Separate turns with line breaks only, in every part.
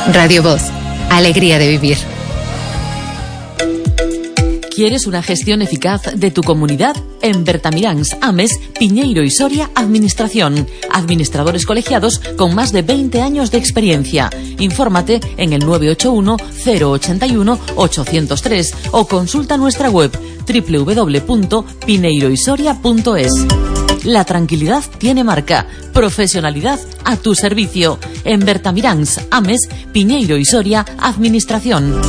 Radio Voz, alegría de vivir.
¿Quieres una gestión eficaz de tu comunidad? En Bertamiráns, Ames, Piñeiro y Soria, Administración. Administradores colegiados con más de 20 años de experiencia. Infórmate en el 981-081-803 o consulta nuestra web www.pineiroysoria.es. La tranquilidad tiene marca. Profesionalidad a tu servicio. En Bertamiráns, Ames, Piñeiro y Soria, Administración.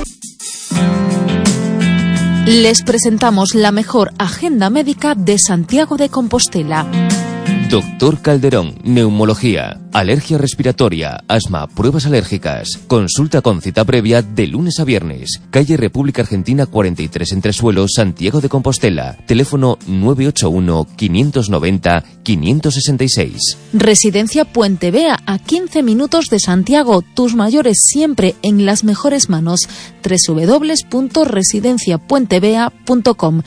Les presentamos la mejor agenda médica de Santiago de Compostela.
Doctor Calderón, neumología, alergia respiratoria, asma, pruebas alérgicas. Consulta con cita previa de lunes a viernes. Calle República Argentina 43 Entresuelo, Santiago de Compostela. Teléfono 981-590-566.
Residencia Puente Vea, a 15 minutos de Santiago. Tus mayores siempre en las mejores manos. www.residenciapuentevea.com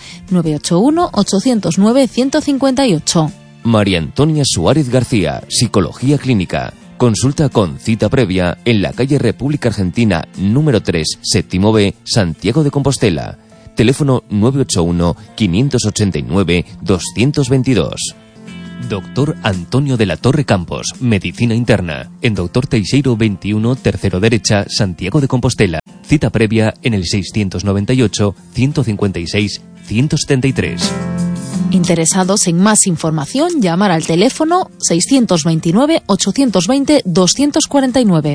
981-809-158.
María Antonia Suárez García, Psicología Clínica. Consulta con cita previa en la calle República Argentina número 3, séptimo B, Santiago de Compostela. Teléfono 981-589-222. Doctor Antonio de la Torre Campos, Medicina Interna. En Doctor Teixeiro 21, tercero derecha, Santiago de Compostela. Cita previa en el 628-156-173.
Interesados en más información, llamar al teléfono 629-820-249.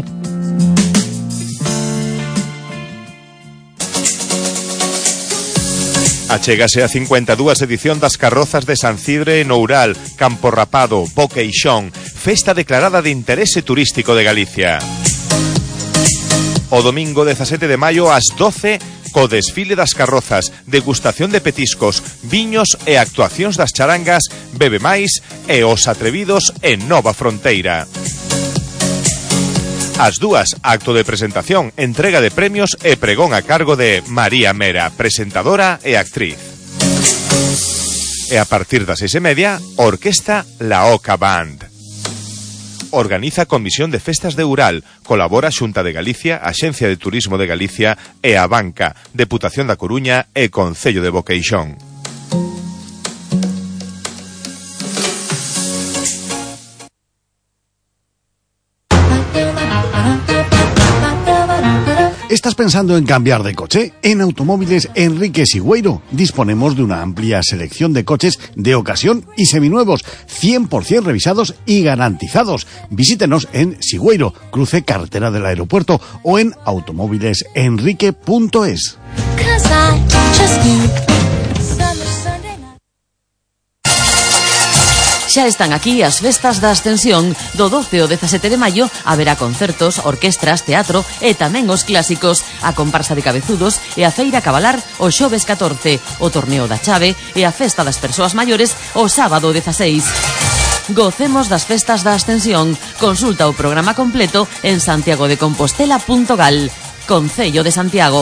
Achégase a 52 edición das carrozas de San Cidre en Oural, Campo Rapado, Boqueixón, festa declarada de interese turístico de Galicia. O domingo 17 de maio ás 12, co desfile das carrozas, degustación de petiscos, viños e actuacións das charangas, Bebe Mais e Os Atrevidos en Nova Fronteira. As dúas, acto de presentación, entrega de premios e pregón a cargo de María Mera, presentadora e actriz. E a partir das 6:30, Orquesta La Oca Band. Organiza a Comisión de Festas de Oural, colabora Xunta de Galicia, Axencia de Turismo de Galicia e a Banca, Deputación da Coruña e Concello de Boqueixón.
¿Estás pensando en cambiar de coche? En Automóviles Enrique Sigüeiro disponemos de una amplia selección de coches de ocasión y seminuevos, 100% revisados y garantizados. Visítenos en Sigüeiro, cruce carretera del aeropuerto, o en automóvilesenrique.es.
Xa están aquí as festas da Ascensión. Do 12 ao 17 de maio haberá concertos, orquestras, teatro e tamén os clásicos, a comparsa de cabezudos e a feira cabalar o xoves 14, o torneo da chave e a festa das persoas maiores o sábado 16. Gocemos das festas da Ascensión. Consulta o programa completo en santiagodecompostela.gal. Concello de Santiago.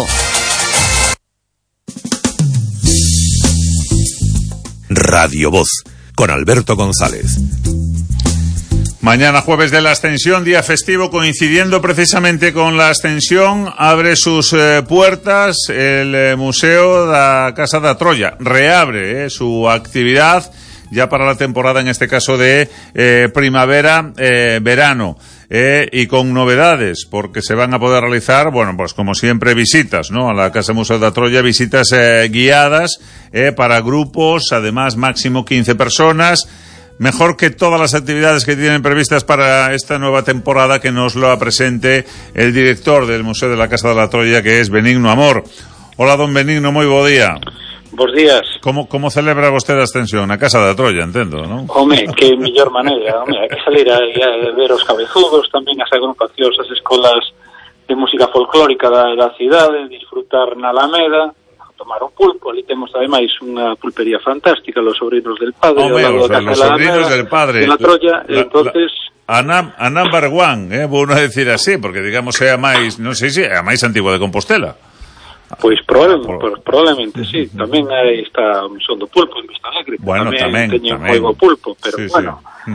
Radio Voz, con Alberto González.
Mañana jueves de la Ascensión, día festivo, coincidiendo precisamente con la Ascensión, abre sus puertas el Museo da Casa da Troya. Reabre su actividad ya para la temporada, en este caso de primavera-verano. Y con novedades, porque se van a poder realizar, bueno, pues como siempre, visitas, ¿no? A la Casa Museo da Troya, visitas guiadas para grupos, además máximo 15 personas. Mejor que todas las actividades que tienen previstas para esta nueva temporada, que nos lo presente el director del Museo de la Casa de la Troya, que es Benigno Amor. Hola, don Benigno, moi bo día.
Bos días.
Como celebra vostede a Ascensión? A Casa da Troya, entendo, non?
Home, que mellor maneira, hai que salir a ver os cabezudos, tamén as agrupacións, as escolas de música folclórica da cidade, disfrutar na Alameda, tomar un pulpo. Ali temos ademais unha pulpería fantástica, los sobrinos del padre.
Home, los sobrinos del padre.
En la Troya, entonces...
A number one, vou non decir así, porque digamos é a máis, non sei se é a máis antigua de Compostela.
Pois probablemente sí. Tamén aí está o Museo do Pulpo en Vista Alegre.
Bueno, tamén
teñen juego pulpo, pero sí, bueno. Sí.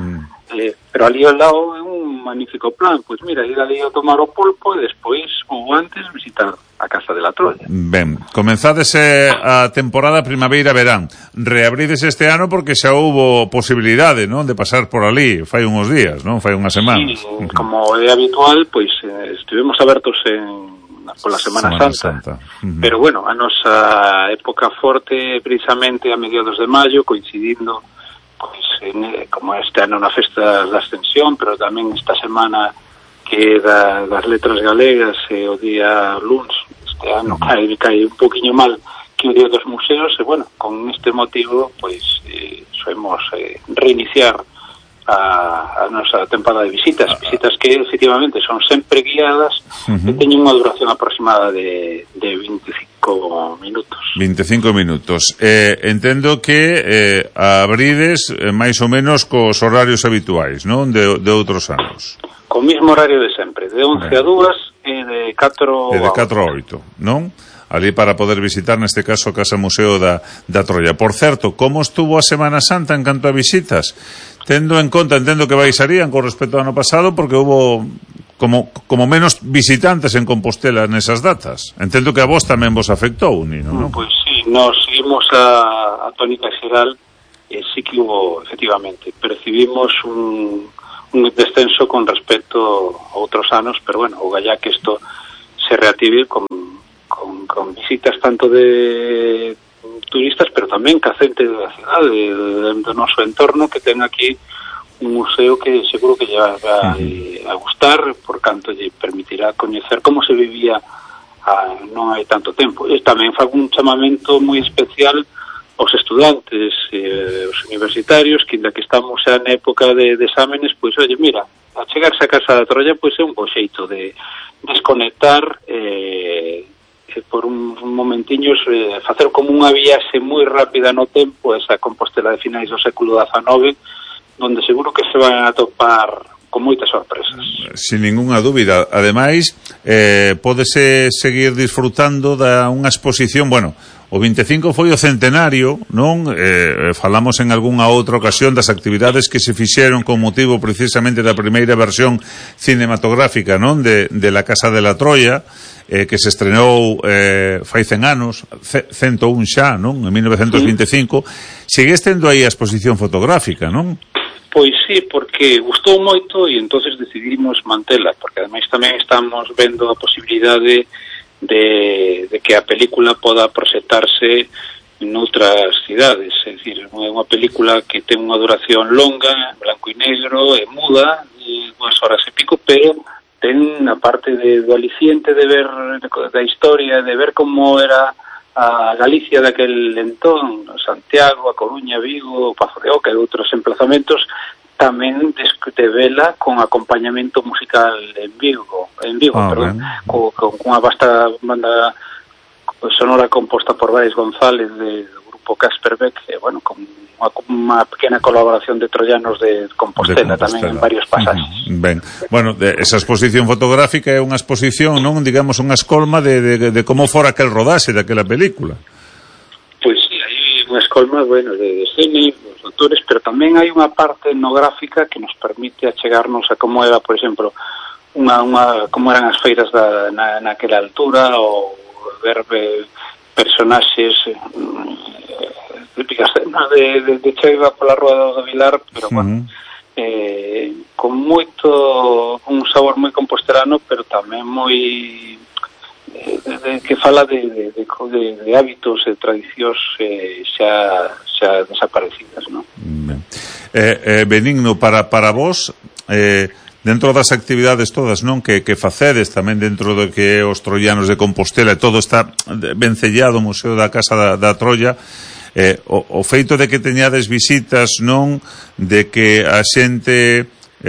pero ali ao lado é un magnífico plan. Pois mira, ir ali a tomar o pulpo e despois, ou antes, visitar a Casa de la Troya.
Ben, comenzades a temporada primavera-verán. Reabrides este ano porque xa houbo posibilidade, non, de pasar por ali fai uns días, non? Fai unhas semanas.
Sí, como é habitual, pois estivemos abertos pola Semana Santa. Pero bueno, a nosa época forte precisamente a mediados de maio, coincidindo pois, como este ano na Festa da Ascensión, pero tamén esta semana que é das letras galegas e o día luns, este ano cae un poquinho mal que o día dos museos, e bueno, con este motivo pois soemos reiniciar a nosa temporada de visitas que efectivamente son sempre guiadas e teñen unha duración aproximada de 25 minutos.
25 minutos. Entendo que abrides máis ou menos cos horarios habituais, non? De outros anos.
Co mismo horario de sempre, de 11 a 2 e de 4
a 8, non? Ali para poder visitar, neste caso, a Casa Museo da Troya. Por certo, como estuvo a Semana Santa en canto a visitas? Tendo en conta, entendo que baixarían con respecto ao ano pasado, porque hubo como menos visitantes en Compostela nesas datas. Entendo que a vos tamén vos afectou, Nino, non?
Pois sí, nos seguimos a tónica xeral, sí que hubo, efectivamente, percibimos un descenso con respecto a outros anos, pero bueno, o gallá que isto se reactive con visitas tanto de turistas, pero tamén cacente da cidade, do noso entorno, que ten aquí un museo que seguro que lle vai a gustar, por canto lle permitirá coñecer como se vivía non hai tanto tempo. E tamén fa un chamamento moi especial aos estudantes, os universitarios, que ainda que estamos xa na época de exámenes, pois, oye, mira, a chegarse a Casa da Troya, pois é un bo xeito de desconectar por un momentiños, facer como unha viaxe moi rápida no tempo, esa Compostela de finais do século XIX, donde seguro que se van a topar con moitas sorpresas.
Sin ninguna dúbida. Ademais, pódese seguir disfrutando da unha exposición, bueno, o 25 foi o centenario, non? Falamos en algunha outra ocasión das actividades que se fixeron con motivo precisamente da primeira versión cinematográfica, non? De la Casa de la Troya, que se estrenou fai 100 anos, 101 xa, non? En 1925. Sigues tendo aí a exposición fotográfica, non?
Pois sí, porque gustou moito e entonces decidimos mantela, porque ademais tamén estamos vendo a posibilidade de que a película poda proxectarse noutras cidades, é dicir, é unha película que ten unha duración longa, blanco e negro, e muda, e 2 horas e pico, pero ten a parte do aliciente de ver da historia, de ver como era a Galicia daquel entón, Santiago, a Coruña, Vigo, Pazo de Oca e outros emplazamentos, tamén de vela con acompañamento musical en Vigo, perdón, con unha vasta banda sonora composta por Brais González do grupo Casper Beck, bueno, con unha pequena colaboración de troianos de Compostela tamén en varios pasajes.
Ben, bueno, esa exposición fotográfica é unha exposición, non, digamos, unha escolma de como fora aquel rodaxe daquela película.
Pois sí, hai unha escolma, bueno, de cine, dos autores, pero tamén hai unha parte etnográfica que nos permite achegarnos a como era, por exemplo, como eran as feiras naquela altura, ou ver personaxes típica escena de Cheiva pola Rúa do Vilar, pero bueno, con un sabor moi compostelano, pero tamén moi que fala de hábitos e tradicións xa desaparecidas, non?
Benigno, para vos, dentro das actividades todas, non, que facedes tamén dentro do que é os troianos de Compostela, e todo está vencellado o Museo da Casa da Troya, o feito de que teñades visitas, non, de que a xente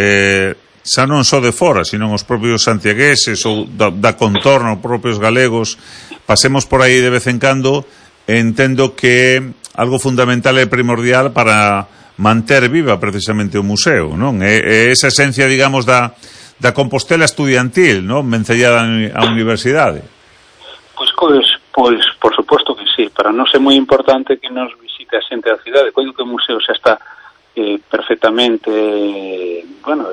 xa non só de fora, sino os propios santiagueses ou da contorno, os propios galegos, pasemos por aí de vez en cando, entendo que algo fundamental e primordial para manter viva precisamente o museo, non? É esa esencia, digamos, da Compostela estudiantil, non? Vencellada á universidade.
Pois, por suposto que sí. Para nós é moi importante que nos visite a xente da cidade. Coido que o museo xa está perfectamente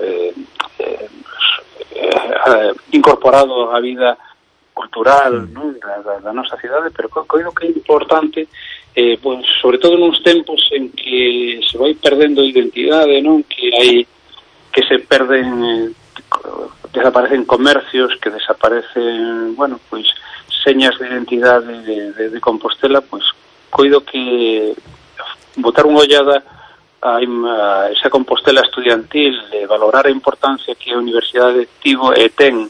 incorporado á vida cultural, non, da nosa cidade, pero coido que é importante, sobre todo nuns tempos en que se vai perdendo identidade, non, que se perden, desaparecen comercios, que desaparecen, señas de identidade de Compostela, coido que botar unha ollada a esa Compostela estudiantil, valorar a importancia que a universidade tivo e ten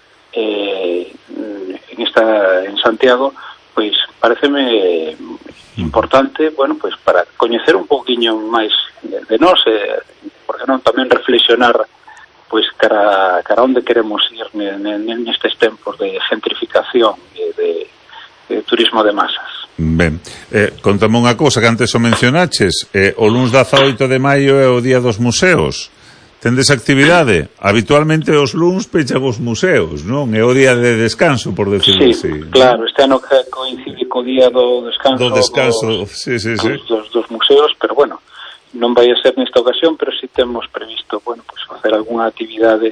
en Santiago, pareceme importante, para coñecer un poquinho máis de nós, porque non tamén reflexionar cara onde queremos ir nestes tempos de gentrificación e de turismo de masas.
Ben, contame unha cousa que antes o mencionaches, o luns 18 de maio é o Día dos Museos. Tendes actividade? Habitualmente os luns pechan os museos, non? É o día de descanso, por decirlo así.
Sí, claro, este ano coincide co día do descanso, dos museos, pero non vai a ser nesta ocasión, pero si temos previsto, facer algunha actividade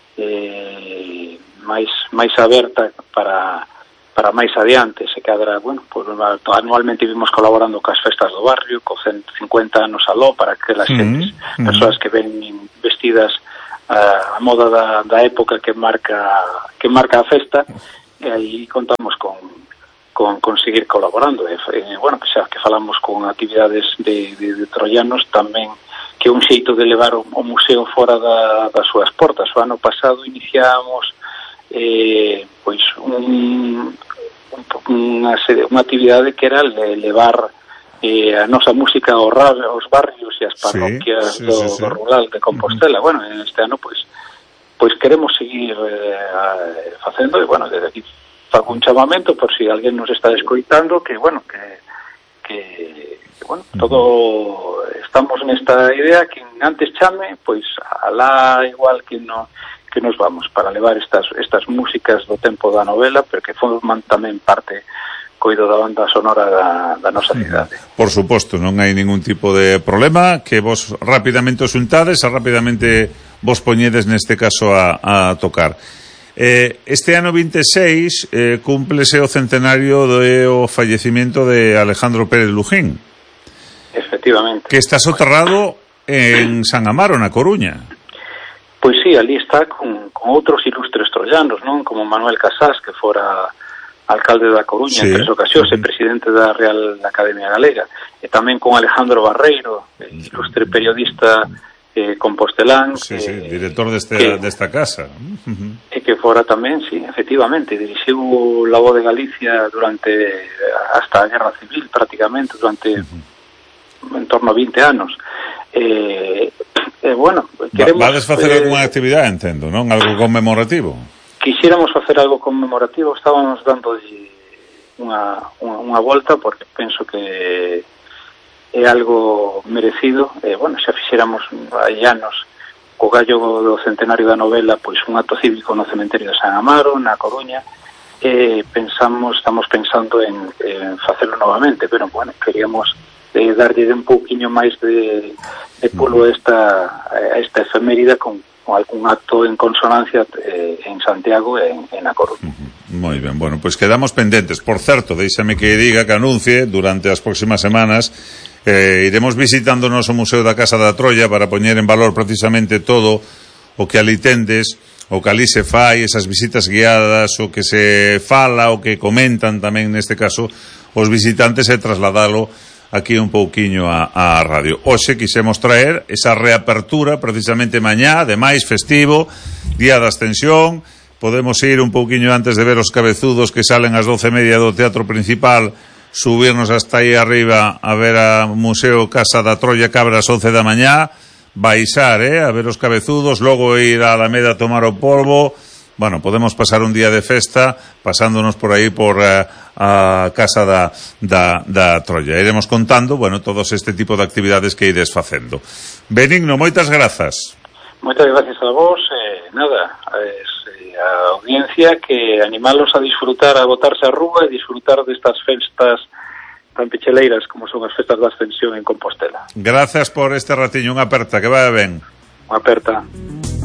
máis aberta para máis adiante, se cadra, anualmente vimos colaborando cas festas do barrio, co 150 anos aló, para que las xentes, persoas que ven vestidas a moda da época que marca a festa, e aí contamos con seguir colaborando, xa que falamos con actividades de troianos, tamén que é un xeito de levar o museo fora das súas portas. O ano pasado iniciamos unha actividade que era levar a nosa música aos barrios e as parroquias do rural de Compostela. Este ano queremos seguir facendo, e desde aquí fago un chamamento por si alguén nos está escoitando, que todo estamos nesta idea, que antes chame, alá igual que nos vamos para levar estas músicas do tempo da novela, pero que forman tamén parte, coido, da banda sonora da nosa cidade.
Por suposto, non hai ningún tipo de problema, que vos rapidamente os untades e rapidamente vos poñedes neste caso a tocar. Este ano 26 cúmplese o centenario do fallecimiento de Alejandro Pérez Lujín.
Efectivamente.
Que está soterrado en San Amaro, na Coruña.
Pois sí, ali está con outros ilustres troianos, non? Como Manuel Casás, que fora alcalde da Coruña en 3 ocasións, e presidente da Real Academia Galega, e tamén con Alejandro Barreiro, ilustre periodista compostelán,
director desta casa,
e que fora tamén, efectivamente, dirixiu La Voz de Galicia hasta a Guerra Civil, prácticamente, durante en torno a 20 anos. Queremos... Vades
facer algunha actividade, entendo, non? Algo conmemorativo?
Quixéramos facer algo conmemorativo, estábamos dando unha volta, porque penso que é algo merecido. Xa fixéramos hai anos co gallo do centenario da novela, un acto cívico no cementerio de San Amaro, na Coruña, e estamos pensando en facelo novamente, pero queríamos darlle un pouquiño máis de pulo a esta efeméride con algún acto en consonancia en Santiago e na Coruña.
Moi ben, quedamos pendentes. Por certo, déixame que diga, que anuncie durante as próximas semanas, iremos visitando o noso Museo da Casa da Troia para poñer en valor precisamente todo o que ali tendes, o que ali se fai, esas visitas guiadas, o que se fala, o que comentan tamén neste caso os visitantes, e trasladalo aquí un pouquiño a radio. Hoxe quixemos traer esa reapertura precisamente mañá, de máis festivo, Día da Ascensión. Podemos ir un pouquiño antes de ver os cabezudos que salen ás 12:30 do Teatro Principal, subirnos hasta aí arriba a ver a Museo Casa da Troia, que abre ás 11 da mañá, baixar, a ver os cabezudos, logo ir a Alameda a tomar o polvo. Podemos pasar un día de festa pasándonos por aí por a Casa da Troia. Iremos contando, todos este tipo de actividades que ides facendo. Benigno, moitas grazas.
Moitas gracias a vos. A audiencia, que animalos a disfrutar, a botarse a rúa e disfrutar destas festas tan picheleiras como son as festas da Ascensión en Compostela.
Gracias por este ratiño, unha aperta, que vaya ben.
Unha aperta.